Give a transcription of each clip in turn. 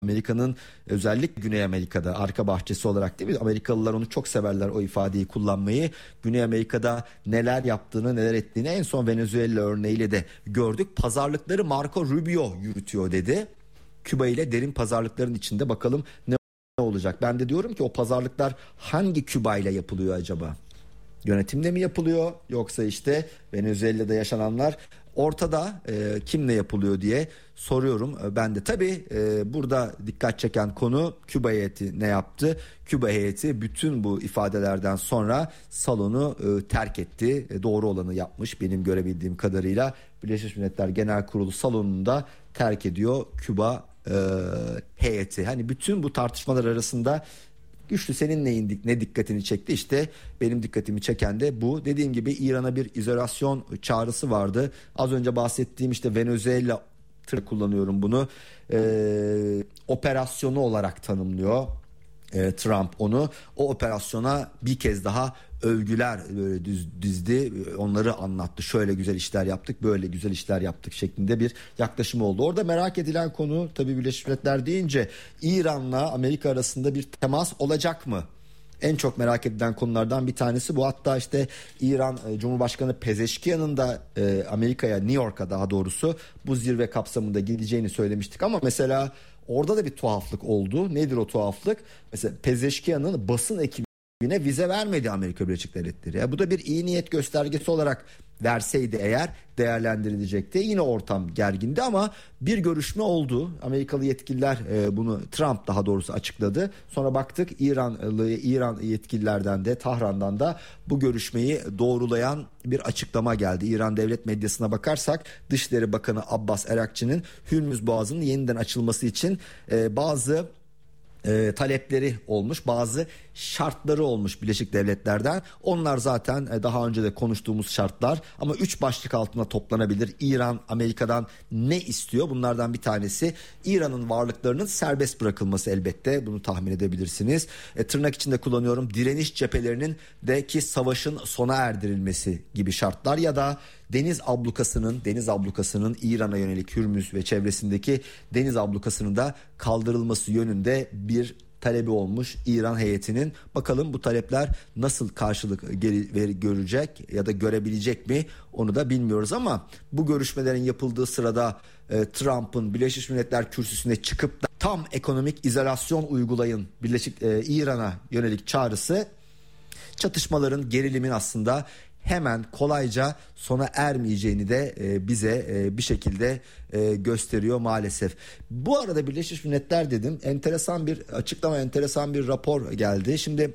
Amerika'nın özellikle Güney Amerika'da arka bahçesi olarak, değil mi? Amerikalılar onu çok severler, o ifadeyi kullanmayı. Güney Amerika'da neler yaptığını, neler ettiğini en son Venezuela örneğiyle de gördük. Pazarlıkları Marco Rubio yürütüyor dedi. Küba ile derin pazarlıkların içinde, bakalım ne olacak? Ben de diyorum ki o pazarlıklar hangi Küba ile yapılıyor acaba? Yönetimle mi yapılıyor, yoksa işte Venezuela'da yaşananlar ortada, kimle yapılıyor diye soruyorum. Ben de tabii burada dikkat çeken konu Küba heyeti ne yaptı? Küba heyeti bütün bu ifadelerden sonra salonu terk etti. Doğru olanı yapmış benim görebildiğim kadarıyla. Birleşmiş Milletler Genel Kurulu salonunda terk ediyor Küba heyeti. Hani bütün bu tartışmalar arasında Güçlü, senin ne dikkatini çekti? İşte benim dikkatimi çeken de bu. Dediğim gibi İran'a bir izolasyon çağrısı vardı. Az önce bahsettiğim işte Venezuela, kullanıyorum bunu, operasyonu olarak tanımlıyor Trump onu. O operasyona bir kez daha övgüler böyle dizdi, onları anlattı. Şöyle güzel işler yaptık, böyle güzel işler yaptık şeklinde bir yaklaşım oldu. Orada merak edilen konu tabii Birleşmiş Milletler deyince İran'la Amerika arasında bir temas olacak mı? En çok merak edilen konulardan bir tanesi bu. Hatta işte İran Cumhurbaşkanı Pezeşkiyan'ın da Amerika'ya, New York'a daha doğrusu bu zirve kapsamında gideceğini söylemiştik. Ama mesela orada da bir tuhaflık oldu. Nedir o tuhaflık? Mesela Pezeşkiyan'ın basın ekibine vize vermedi Amerika Birleşik Devletleri. Bu da bir iyi niyet göstergesi olarak verseydi eğer değerlendirilecekti. Yine ortam gergindi ama bir görüşme oldu. Amerikalı yetkililer bunu, Trump daha doğrusu açıkladı. Sonra baktık İran yetkililerden de, Tahran'dan da bu görüşmeyi doğrulayan bir açıklama geldi. İran devlet medyasına bakarsak Dışişleri Bakanı Abbas Erakçı'nın Hürmüz Boğazı'nın yeniden açılması için bazı talepleri olmuş, bazı şartları olmuş Birleşik Devletler'den. Onlar zaten daha önce de konuştuğumuz şartlar ama 3 başlık altında toplanabilir. İran Amerika'dan ne istiyor? Bunlardan bir tanesi İran'ın varlıklarının serbest bırakılması, elbette bunu tahmin edebilirsiniz. Tırnak içinde kullanıyorum, direniş cephelerinin ki savaşın sona erdirilmesi gibi şartlar ya da deniz ablukasının İran'a yönelik Hürmüz ve çevresindeki deniz ablukasının da kaldırılması yönünde bir talebi olmuş İran heyetinin. Bakalım bu talepler nasıl karşılık görecek ya da görebilecek mi, onu da bilmiyoruz ama bu görüşmelerin yapıldığı sırada Trump'ın Birleşmiş Milletler kürsüsüne çıkıp da tam ekonomik izolasyon uygulayın İran'a yönelik çağrısı, çatışmaların, gerilimin aslında hemen kolayca sona ermeyeceğini de bize bir şekilde gösteriyor maalesef. Bu arada Birleşmiş Milletler dedim, enteresan bir açıklama, enteresan bir rapor geldi. Şimdi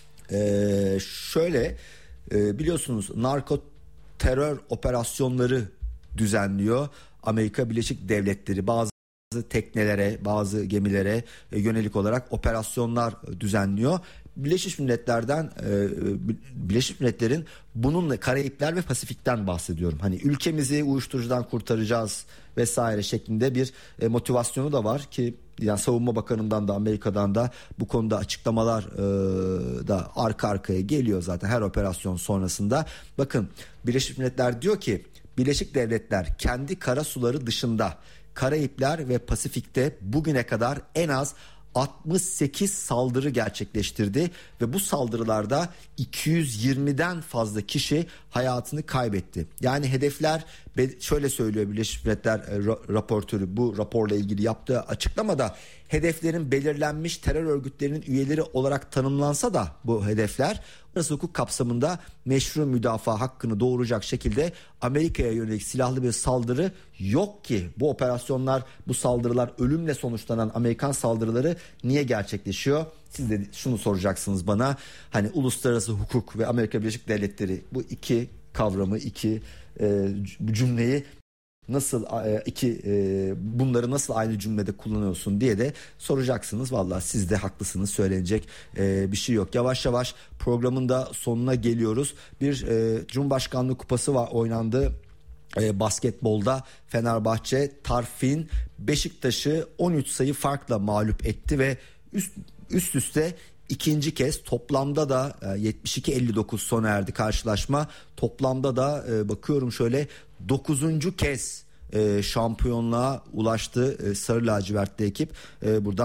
şöyle biliyorsunuz, narko terör operasyonları düzenliyor Amerika Birleşik Devletleri. Bazı teknelere, bazı gemilere yönelik olarak operasyonlar düzenliyor. Birleşmiş Milletler'in bununla Karayipler ve Pasifik'ten bahsediyorum. Hani ülkemizi uyuşturucudan kurtaracağız vesaire şeklinde bir motivasyonu da var ki, yani Savunma Bakanı'ndan da Amerika'dan da bu konuda açıklamalar da arka arkaya geliyor zaten her operasyon sonrasında. Bakın, Birleşmiş Milletler diyor ki Birleşik Devletler kendi kara suları dışında Karayipler ve Pasifik'te bugüne kadar en az 68 saldırı gerçekleştirdi ve bu saldırılarda 220'den fazla kişi hayatını kaybetti. Yani hedefler, şöyle söylüyor Birleşmiş Milletler raportörü bu raporla ilgili yaptığı açıklamada, hedeflerin belirlenmiş terör örgütlerinin üyeleri olarak tanımlansa da bu hedefler uluslararası hukuk kapsamında meşru müdafaa hakkını doğuracak şekilde Amerika'ya yönelik silahlı bir saldırı yok ki. Bu operasyonlar, bu saldırılar, ölümle sonuçlanan Amerikan saldırıları niye gerçekleşiyor? Siz de şunu soracaksınız bana, hani uluslararası hukuk ve Amerika Birleşik Devletleri, bu iki kavramı, bu cümleyi nasıl bunları nasıl aynı cümlede kullanıyorsun diye de soracaksınız. Vallahi siz de haklısınız, söylenecek bir şey yok. Yavaş yavaş programın da sonuna geliyoruz. Bir Cumhurbaşkanlığı Kupası oynandı. Basketbolda Fenerbahçe Tarfin Beşiktaş'ı 13 sayı farkla mağlup etti ve üst üste ikinci kez, toplamda da 72-59 sona erdi karşılaşma. Toplamda da bakıyorum şöyle 9. kez şampiyonluğa ulaştı sarı lacivertli ekip. Buradan